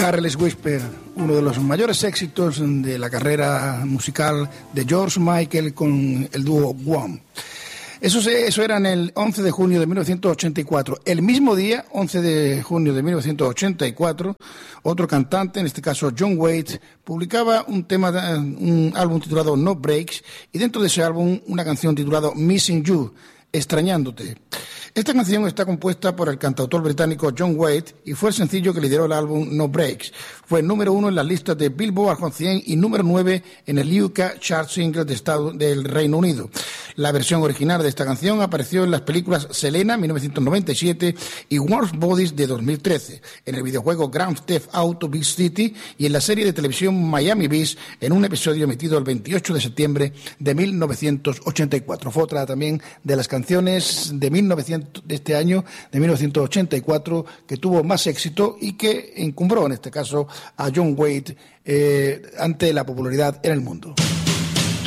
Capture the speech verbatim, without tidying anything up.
Careless Whisper, uno de los mayores éxitos de la carrera musical de George Michael con el dúo Wham. Eso, se, eso era en el once de junio de mil novecientos ochenta y cuatro. El mismo día, once de junio de mil novecientos ochenta y cuatro, otro cantante, en este caso John Waite, publicaba un tema, un álbum titulado No Breaks, y dentro de ese álbum una canción titulada Missing You, Extrañándote. Esta canción está compuesta por el cantautor británico John Waite y fue el sencillo que lideró el álbum No Breaks. Fue número uno en las listas de Billboard Hot cien y número nueve en el U K Chart Singles de Estado, del Reino Unido. La versión original de esta canción apareció en las películas Selena, mil novecientos noventa y siete, y Warm Bodies, de dos mil trece, en el videojuego Grand Theft Auto Vice City y en la serie de televisión Miami Vice, en un episodio emitido el veintiocho de septiembre de mil novecientos ochenta y cuatro. Fue otra también de las canciones de mil novecientos de este año, de mil novecientos ochenta y cuatro, que tuvo más éxito y que encumbró, en este caso, a John Waite eh, ante la popularidad en el mundo.